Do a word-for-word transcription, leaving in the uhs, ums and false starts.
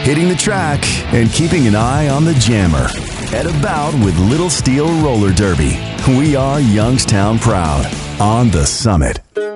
hitting the track, and keeping an eye on the jammer. At About with Little Steel Roller Derby. We are Youngstown proud on the Summit.